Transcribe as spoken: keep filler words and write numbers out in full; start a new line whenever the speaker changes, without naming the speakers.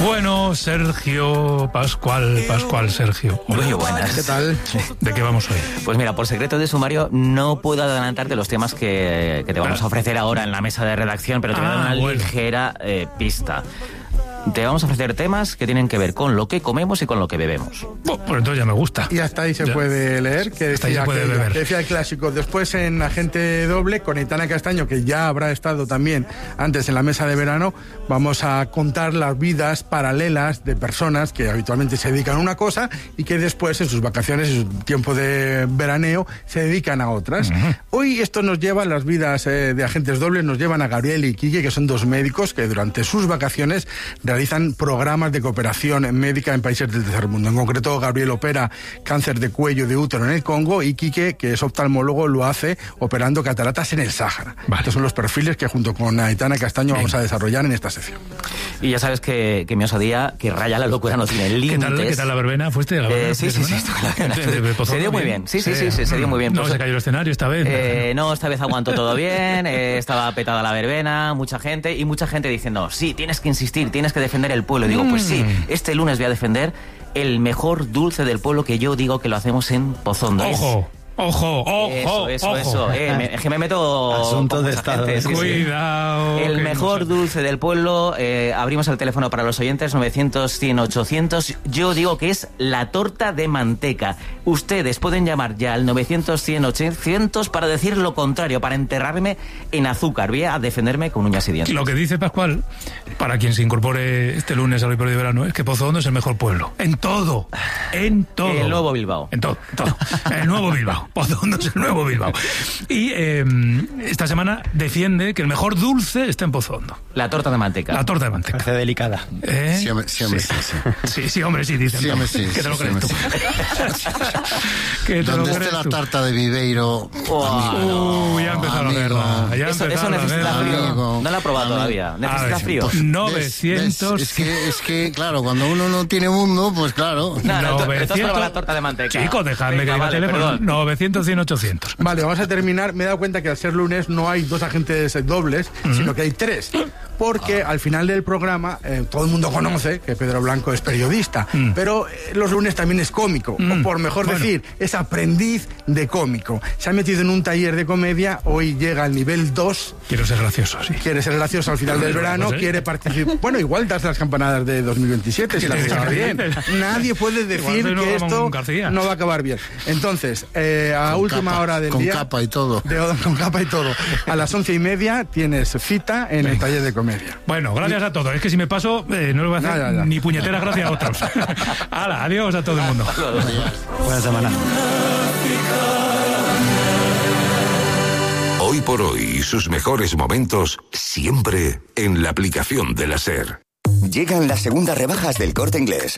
Bueno, Sergio Pascual, Pascual, Sergio.
Muy buenas.
¿Qué tal? ¿De qué vamos hoy?
Pues mira, por secreto de sumario no puedo adelantarte los temas que, que te vamos a ofrecer ahora en la mesa de redacción, pero te voy a dar una
Ah, bueno.
ligera eh, pista. Te vamos a ofrecer temas que tienen que ver con lo que comemos y con lo que bebemos.
Oh, pues entonces ya me gusta.
Y hasta ahí se
Ya.
puede leer, que
Hasta ahí
decía,
se puede
aquello,
beber.
que decía el clásico. Después en Agente Doble, con Aitana Castaño, que ya habrá estado también antes en la mesa de verano, vamos a contar las vidas paralelas de personas que habitualmente se dedican a una cosa y que después en sus vacaciones, en su tiempo de veraneo, se dedican a otras. Uh-huh. Hoy esto nos lleva, las vidas eh, de Agentes Dobles nos llevan a Gabriel y Quique, que son dos médicos que durante sus vacaciones realizan programas de cooperación médica en países del tercer mundo. En concreto, Gabriel opera cáncer de cuello de útero en el Congo y Quique, que es oftalmólogo, lo hace operando cataratas en el Sáhara.
Vale.
Estos son los perfiles que junto con Aitana Castaño vamos a desarrollar en esta sección.
Y ya sabes que, que mi osadía, que raya la locura, no tiene límites.
¿Qué tal, ¿Qué tal la verbena? ¿Fuiste a la verbena?
Eh, sí, sí, sí, estuve en la verbena.
De- de- de Pozono,
Se dio muy bien. Sí, sí, sí, sí, se dio muy bien.
No
Pues,
se cayó el escenario esta vez.
Eh, no, esta vez aguantó todo bien, eh, estaba petada la verbena, mucha gente, y mucha gente diciendo, sí, tienes que insistir, tienes que defender el pueblo. Y digo, pues sí, este lunes voy a defender el mejor dulce del pueblo, que yo digo que lo hacemos en Pozondo. Es-
Ojo, ojo, ojo,
Eso, eso,
ojo.
eso. Eh, me, es que me meto...
Asunto
con
de
mucha
estado.
gente, sí, sí.
Cuidado.
El
que
mejor
no sé.
dulce del pueblo. eh, abrimos el teléfono para los oyentes, novecientos, cien, ochocientos. Yo digo que es la torta de manteca. Ustedes pueden llamar ya al novecientos, cien, ochocientos para decir lo contrario, para enterrarme en azúcar. Voy a defenderme con uñas y dientes.
Lo que dice Pascual, para quien se incorpore este lunes al Hoy de Verano, es que Pozondo es el mejor pueblo. En todo. En todo.
El nuevo Bilbao.
En todo, en todo. El nuevo Bilbao. Pozondo es el nuevo Bilbao. Y eh, esta semana defiende que el mejor dulce está en Pozondo.
La torta de manteca.
La torta de manteca.
Parece delicada.
¿Eh?
Sí, hombre, sí, hombre, sí, sí.
Sí, sí, hombre, sí, dicen.
Sí, hombre, sí,
que te lo
sí,
crees
hombre,
tú.
sí.
Que te lo
Donde
crees
esté la
tú.
tarta de Viveiro,
Uh, ya ha empezado la
amigo.
guerra. Ya ha
Eso,
empezado
eso
la
necesita
guerra.
frío.
amigo.
No la he probado
Amigo.
todavía.
A
Necesita
ver,
frío.
¿Ves?
novecientos.
¿Ves? Es que, es que, claro, cuando uno no tiene mundo, pues claro.
No, no, entonces
novecientos.
prueba la torta de manteca.
Chicos, dejadme
Venga,
que diga
vale,
teléfono.
perdón.
novecientos, cien, ochocientos.
Vale, vamos a terminar. Me he dado cuenta que al ser lunes no hay dos agentes dobles, sino que hay tres. Porque al final del programa eh, todo el mundo conoce que Pedro Blanco es periodista,
Mm.
pero eh, los lunes también es cómico,
Mm.
o por mejor
Bueno.
decir, es aprendiz de cómico. Se ha metido en un taller de comedia, hoy llega al nivel dos,
Quiero ser gracioso, sí.
quiere ser gracioso al final del
Pues,
verano,
¿eh?
quiere participar. Bueno, igual das las campanadas de dos mil veintisiete, si las
Sí,
acaba
sí.
bien. Nadie puede
Igual
decir
soy nuevo
que
como
esto
un García.
no va a acabar bien. Entonces, eh, a
Con
última
capa,
hora del
con
día...
capa y todo.
de- con capa y todo. A las once y media tienes cita en el taller de comedia.
Bueno, gracias a todos. Es que si me paso, eh, no le voy a hacer
Ya, ya, ya.
ni puñeteras gracias a otros. Hala, adiós a todo el mundo.
Buena semana.
Hoy por hoy y sus mejores momentos siempre en la aplicación de la SER.
Llegan las segundas rebajas del Corte Inglés.